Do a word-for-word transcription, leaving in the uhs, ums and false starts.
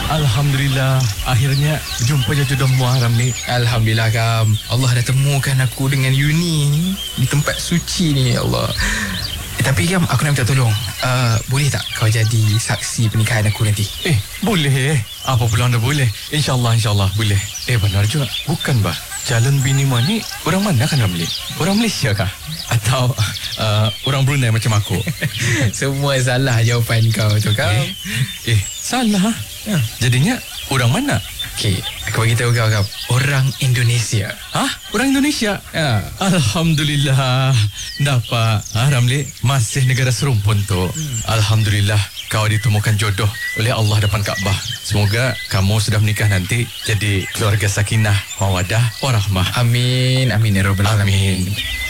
Alhamdulillah, akhirnya jumpa je jodohmu Ramli. Alhamdulillah Kam. Allah dah temukan aku dengan Yuni ni di tempat suci ni, ya Allah. Eh, tapi Kam, aku nak minta tolong. Uh, boleh tak kau jadi saksi pernikahan aku nanti? Eh, boleh. Apa pula anda boleh? InsyaAllah, insyaAllah boleh. Eh, benar juga. Bukan bah, calon bini ni orang mana kan Ramli? Orang Malaysia kah? Atau uh, orang Brunei macam aku? Semua salah jawapan kau tu, Kam. Eh, eh salah. Ya. Jadinya orang mana? Okey, aku bagi tahu kau, Kam. Orang Indonesia. Hah? Orang Indonesia? Ya. Alhamdulillah. Dapat. Ha, Ramli, masih negara serumpun tu. Hmm. Alhamdulillah, kau ditemukan jodoh oleh Allah depan Kaabah. Semoga kamu sudah menikah nanti jadi keluarga sakinah, mawaddah, warahmah. Amin. Amin ya rabbal alamin.